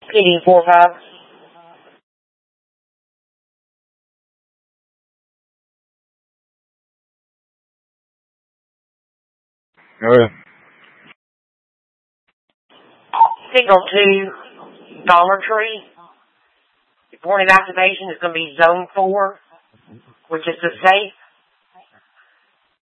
PD45. Go ahead. Signal 2, Dollar Tree. Your point of activation is going to be Zone 4, which is the safe.